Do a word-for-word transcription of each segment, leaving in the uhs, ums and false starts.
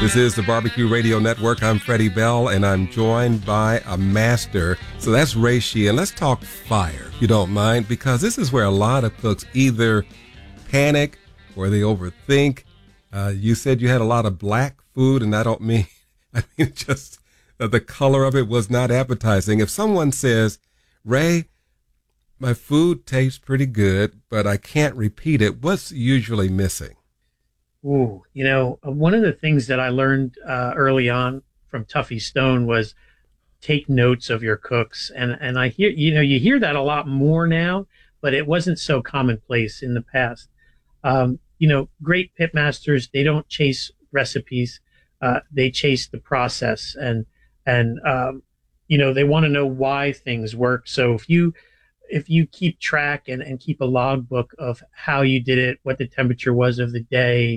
This is the Barbecue Radio Network. I'm Freddie Bell, and I'm joined by a master. So that's Ray Sheehan. Let's talk fire, if you don't mind, because this is where a lot of cooks either panic or they overthink. Uh, you said you had a lot of black food, and I don't mean, I mean just uh, the color of it was not appetizing. If someone says, Ray, my food tastes pretty good, but I can't repeat it, what's usually missing? Ooh, you know, one of the things that I learned uh, early on from Tuffy Stone was take notes of your cooks. And, and I hear, you know, you hear that a lot more now, but it wasn't so commonplace in the past. Um, you know, great pitmasters, they don't chase recipes. Uh, they chase the process and, and, um, you know, they want to know why things work. So if you, if you keep track and, and keep a logbook of how you did it, what the temperature was of the day,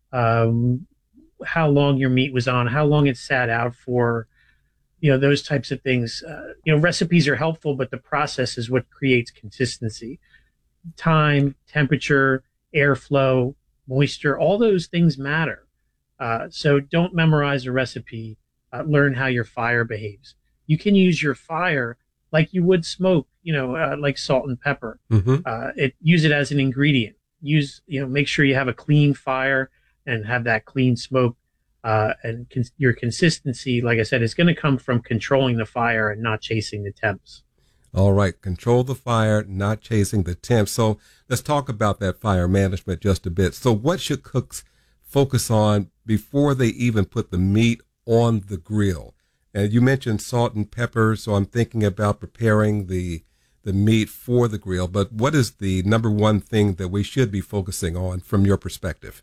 um, how long your meat was on, how long it sat out for, you know, those types of things. Uh, you know, recipes are helpful, but the process is what creates consistency. Time, temperature, airflow, moisture, all those things matter. Uh, so don't memorize a recipe. Uh, learn how your fire behaves. You can use your fire like you would smoke, you know, uh, like salt and pepper. Mm-hmm. Uh, it use it as an ingredient. Use, you know, make sure you have a clean fire and have that clean smoke. Uh, and cons- your consistency, like I said, is going to come from controlling the fire and not chasing the temps. All right. Control the fire, not chasing the temps. So let's talk about that fire management just a bit. So what should cooks focus on before they even put the meat on the grill? And you mentioned salt and pepper, so I'm thinking about preparing the the meat for the grill. But what is the number one thing that we should be focusing on from your perspective?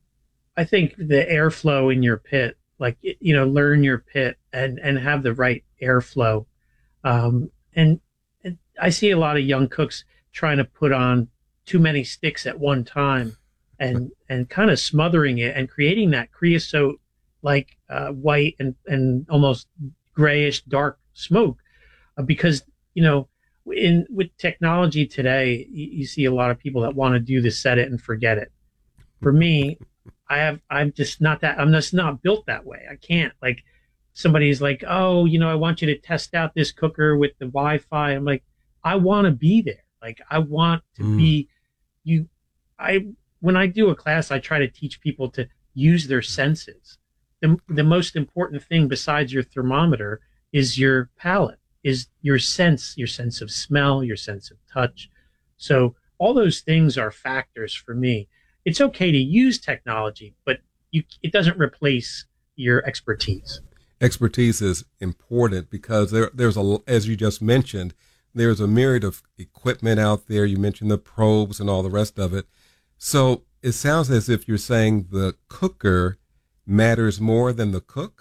I think the airflow in your pit, like, you know, learn your pit and, and have the right airflow. Um, and, and I see a lot of young cooks trying to put on too many sticks at one time and, and kind of smothering it and creating that creosote like uh, white and, and almost grayish dark smoke, uh, because, you know, in with technology today, you, you see a lot of people that want to do the set it and forget it. For me, I have, I'm just not that, I'm just not built that way. I can't, like, somebody's like, oh, you know, I want you to test out this cooker with the Wi-Fi. I'm like, I want to be there. Like, I want to mm. be you. I, when I do a class, I try to teach people to use their senses. The, the most important thing besides your thermometer is your palate, is your sense, your sense of smell, your sense of touch. So all those things are factors for me. It's okay to use technology, but you, it doesn't replace your expertise. Expertise is important because there, there's a, as you just mentioned, there's a myriad of equipment out there. You mentioned the probes and all the rest of it. So it sounds as if you're saying the cooker matters more than the cook?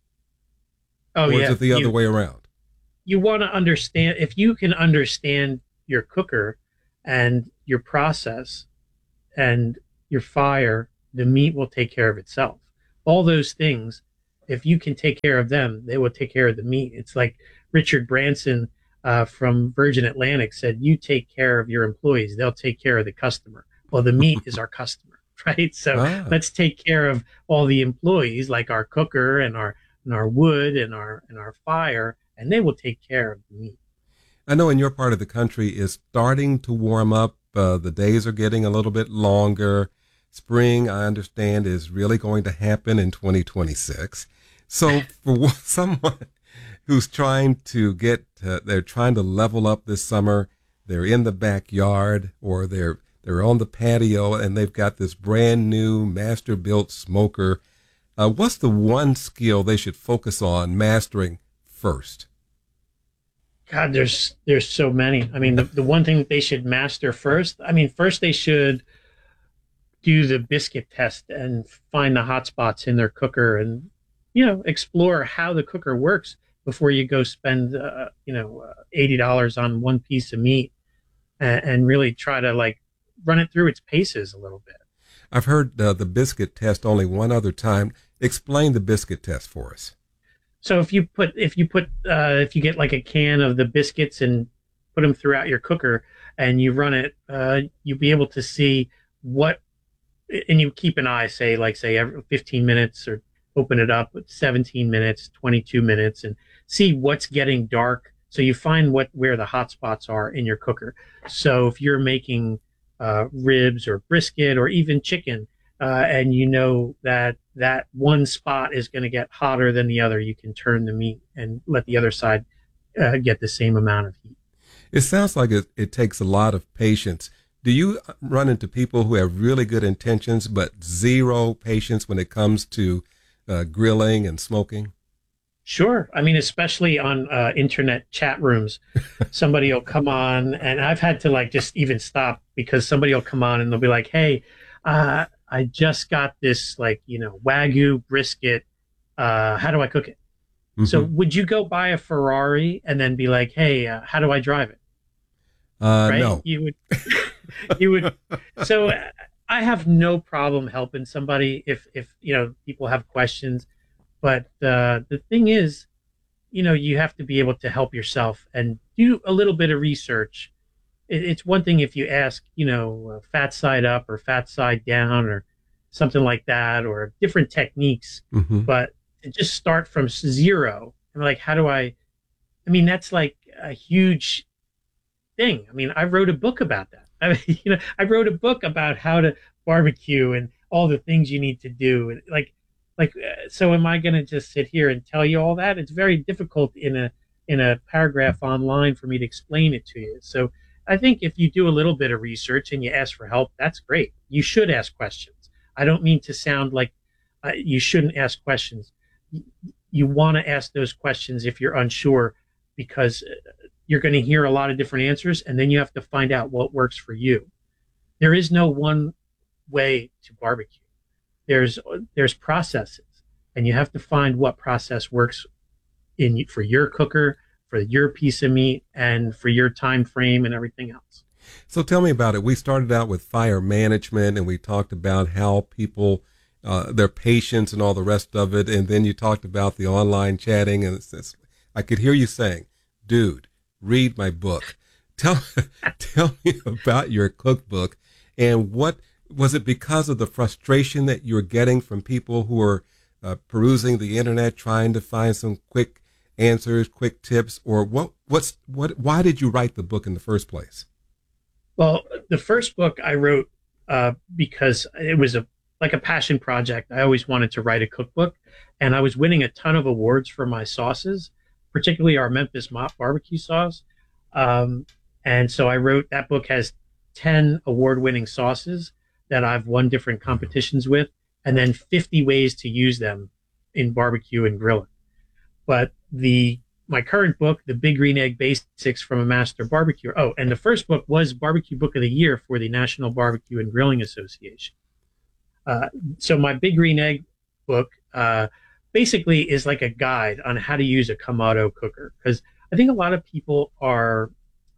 Oh, or yeah. Is it the you, other way around? You want to understand, if you can understand your cooker and your process and your fire, the meat will take care of itself. All those things, if you can take care of them, they will take care of the meat. It's like Richard Branson uh, from Virgin Atlantic said, you take care of your employees, they'll take care of the customer. Well, the meat is our customer, right? So ah. let's take care of all the employees, like our cooker and our and our wood and our and our fire, and they will take care of the meat. I know in your part of the country is starting to warm up. Uh, the days are getting a little bit longer. Spring, I understand, is really going to happen in twenty twenty-six. So for someone who's trying to get, uh, they're trying to level up this summer, they're in the backyard or they're they're on the patio and they've got this brand new master built smoker. Uh, what's the one skill they should focus on mastering first? God, there's there's so many. I mean, the, the one thing that they should master first, I mean, first they should do the biscuit test and find the hot spots in their cooker and, you know, explore how the cooker works before you go spend, uh, you know, uh, eighty dollars on one piece of meat and, and really try to, like, run it through its paces a little bit. I've heard uh, the biscuit test only one other time. Explain the biscuit test for us. So if you put, if you put, uh, if you get like a can of the biscuits and put them throughout your cooker and you run it, uh, you'll be able to see what, and you keep an eye, say, like, say every fifteen minutes or open it up at seventeen minutes, twenty-two minutes, and see what's getting dark. So you find what where the hot spots are in your cooker. So if you're making uh, ribs or brisket or even chicken, uh, and you know that that one spot is going to get hotter than the other, you can turn the meat and let the other side uh, get the same amount of heat. It sounds like it, it takes a lot of patience. Do you run into people who have really good intentions but zero patience when it comes to uh, grilling and smoking? Sure. I mean, especially on uh, internet chat rooms, somebody will come on, and I've had to like just even stop because somebody will come on and they'll be like, hey, uh, I just got this like, you know, Wagyu brisket. Uh, how do I cook it? Mm-hmm. So would you go buy a Ferrari and then be like, hey, uh, how do I drive it? Uh, right? No. You would, you would. So I have no problem helping somebody if, if, you know, people have questions. But uh, the thing is, you know, you have to be able to help yourself and do a little bit of research. It, it's one thing if you ask, you know, uh, fat side up or fat side down or something like that, or different techniques. Mm-hmm. But to just start from zero and like, how do I? I mean, that's like a huge thing. I mean, I wrote a book about that. I mean, you know, I wrote a book about how to barbecue and all the things you need to do, and like. Like, so am I going to just sit here and tell you all that? It's very difficult in a in a paragraph online for me to explain it to you. So I think if you do a little bit of research and you ask for help, that's great. You should ask questions. I don't mean to sound like uh, you shouldn't ask questions. You, you want to ask those questions if you're unsure, because you're going to hear a lot of different answers, and then you have to find out what works for you. There is no one way to barbecue. There's there's processes, and you have to find what process works in for your cooker, for your piece of meat, and for your time frame and everything else. So tell me about it. We started out with fire management, and we talked about how people, uh, their patience and all the rest of it, and then you talked about the online chatting, and it's, it's, I could hear you saying, "Dude, read my book." Tell tell me about your cookbook and what. Was it because of the frustration that you're getting from people who are uh, perusing the internet, trying to find some quick answers, quick tips, or what? What's what? Why did you write the book in the first place? Well, the first book I wrote uh, because it was a like a passion project. I always wanted to write a cookbook, and I was winning a ton of awards for my sauces, particularly our Memphis Mop barbecue sauce. Um, and so I wrote that book has ten award-winning sauces that I've won different competitions with, and then fifty ways to use them in barbecue and grilling. But the my current book, The Big Green Egg Basics from a Master Barbecue. Oh, and the first book was Barbecue Book of the Year for the National Barbecue and Grilling Association. Uh, so my Big Green Egg book uh, basically is like a guide on how to use a Kamado cooker, because I think a lot of people are,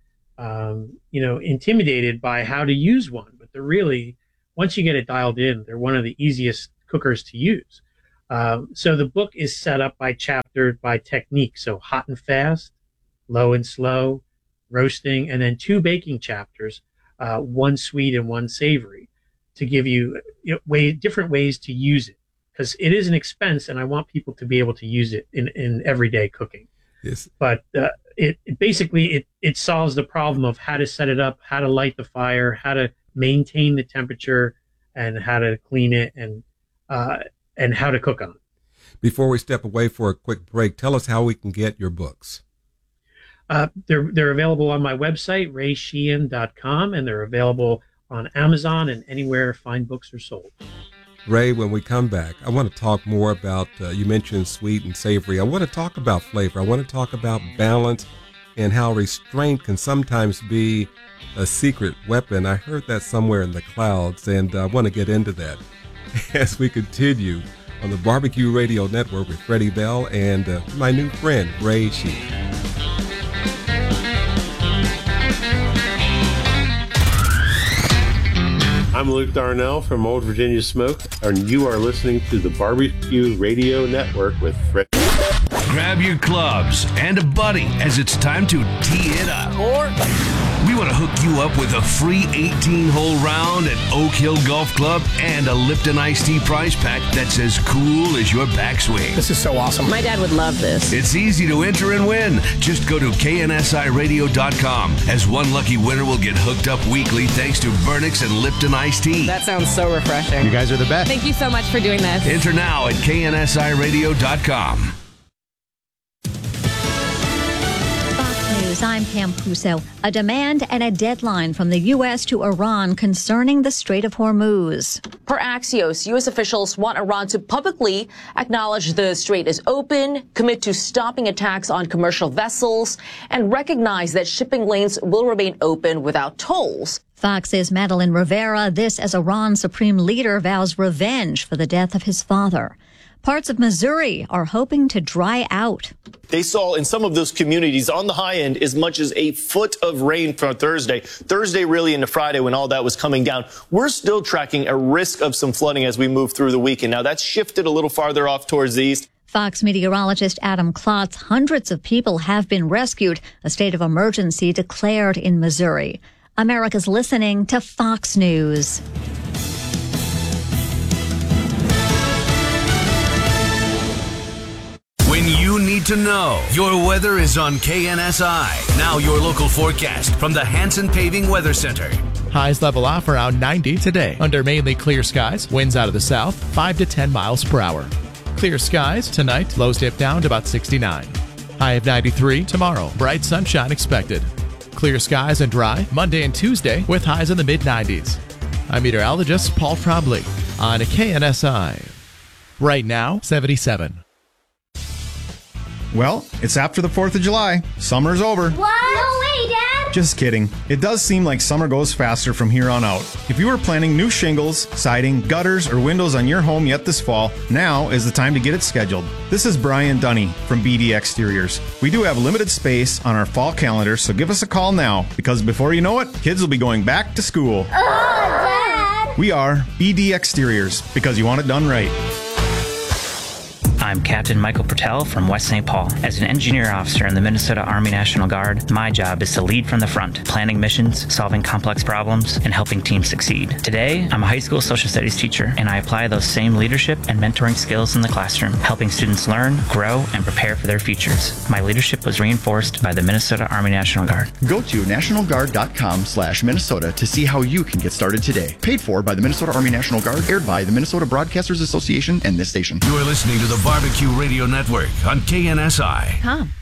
um, you know, intimidated by how to use one, but they're really once you get it dialed in, they're one of the easiest cookers to use. Um, so the book is set up by chapter by technique. So hot and fast, low and slow, roasting, and then two baking chapters, uh, one sweet and one savory, to give you, you know, way, different ways to use it. Because it is an expense, and I want people to be able to use it in, in everyday cooking. Yes. But uh, it, it basically, it, it solves the problem of how to set it up, how to light the fire, how to maintain the temperature, and how to clean it, and uh, and how to cook on it. Before we step away for a quick break, tell us how we can get your books. Uh, they're they're available on my website, ray sheehan dot com, and they're available on Amazon and anywhere fine books are sold. Ray, when we come back, I want to talk more about, uh, you mentioned sweet and savory. I want to talk about flavor. I want to talk about balance and how restraint can sometimes be a secret weapon. I heard that somewhere in the clouds, and I want to get into that as we continue on the Barbecue Radio Network with Freddie Bell and uh, my new friend, Ray Sheehan. I'm Luke Darnell from Old Virginia Smoke, and you are listening to the Barbecue Radio Network with Freddie. grab your clubs and a buddy as it's time to tee it up. Or we want to hook you up with a free eighteen-hole round at Oak Hill Golf Club and a Lipton Iced Tea prize pack that's as cool as your backswing. This is so awesome. My dad would love this. It's easy to enter and win. Just go to K N S I radio dot com, as one lucky winner will get hooked up weekly thanks to Vernix and Lipton Iced Tea. That sounds so refreshing. You guys are the best. Thank you so much for doing this. Enter now at K N S I radio dot com. I'm Pam Puso. A demand and a deadline from the U S to Iran concerning the Strait of Hormuz. Per Axios, U S officials want Iran to publicly acknowledge the strait is open, commit to stopping attacks on commercial vessels, and recognize that shipping lanes will remain open without tolls. Fox's Madeline Rivera, this as Iran's supreme leader vows revenge for the death of his father. Parts of Missouri are hoping to dry out. They saw in some of those communities on the high end as much as a foot of rain for Thursday. Thursday really into Friday when all that was coming down. We're still tracking a risk of some flooding as we move through the weekend. Now that's shifted a little farther off towards the east. Fox meteorologist Adam Klotz, hundreds of people have been rescued. A state of emergency declared in Missouri. America's listening to Fox News. When you need to know, your weather is on K N S I. Now your local forecast from the Hanson Paving Weather Center. Highs level off around ninety today. Under mainly clear skies, winds out of the south, five to ten miles per hour. Clear skies tonight, lows dip down to about sixty-nine. High of ninety-three tomorrow, bright sunshine expected. Clear skies and dry Monday and Tuesday with highs in the mid nineties. I'm meteorologist Paul Trombley on K N S I. Right now, seventy-seven. Well, it's after the fourth of July. Summer's over. What? No way, Dad! Just kidding. It does seem like summer goes faster from here on out. If you are planning new shingles, siding, gutters, or windows on your home yet this fall, now is the time to get it scheduled. This is Brian Dunny from B D Exteriors. We do have limited space on our fall calendar, so give us a call now, because before you know it, kids will be going back to school. Oh, Dad! We are B D Exteriors, because you want it done right. I'm Captain Michael Pertel from West Saint Paul. As an engineer officer in the Minnesota Army National Guard, my job is to lead from the front, planning missions, solving complex problems, and helping teams succeed. Today, I'm a high school social studies teacher, and I apply those same leadership and mentoring skills in the classroom, helping students learn, grow, and prepare for their futures. My leadership was reinforced by the Minnesota Army National Guard. Go to national guard dot com slash Minnesota to see how you can get started today. Paid for by the Minnesota Army National Guard, aired by the Minnesota Broadcasters Association and this station. You are listening to the Barbecue Radio Network on K N S I. Come.